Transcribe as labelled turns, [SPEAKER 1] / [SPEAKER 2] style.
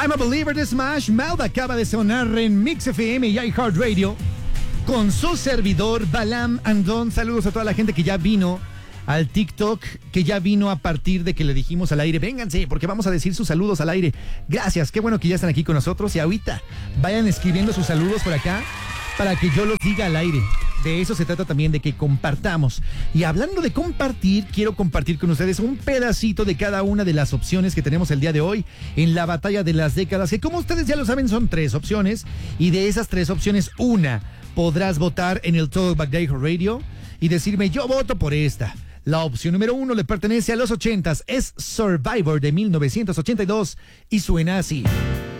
[SPEAKER 1] I'm a Believer de Smash Mouth acaba de sonar en Mix FM y iHeartRadio con su servidor Balam Andón. Saludos a toda la gente que ya vino al TikTok, que ya vino a partir de que le dijimos al aire, vénganse, porque vamos a decir sus saludos al aire. Gracias, qué bueno que ya están aquí con nosotros y ahorita vayan escribiendo sus saludos por acá para que yo los diga al aire. De eso se trata también, de que compartamos. Y hablando de compartir, quiero compartir con ustedes un pedacito de cada una de las opciones que tenemos el día de hoy en la batalla de las décadas, que como ustedes ya lo saben son 3 opciones, y de esas 3 opciones, una podrás votar en el Throwback de iHeartRadio y decirme, yo voto por esta. La opción número 1 le pertenece a los 80s, es Survivor de 1982 y suena así.